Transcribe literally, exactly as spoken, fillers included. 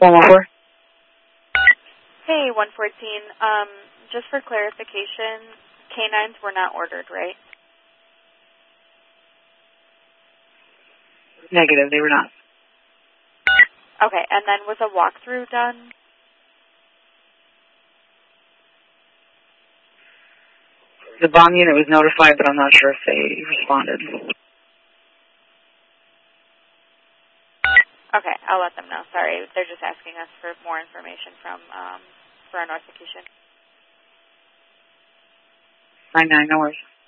one one four. Hey, one fourteen. Um, just for clarification, canines were not ordered, right? Negative, they were not. Okay, and then was a walkthrough done? The bomb unit was notified, but I'm not sure if they responded. Okay, I'll let them know. Sorry, they're just asking us for more information from um, for our notification. nine nine, no worries.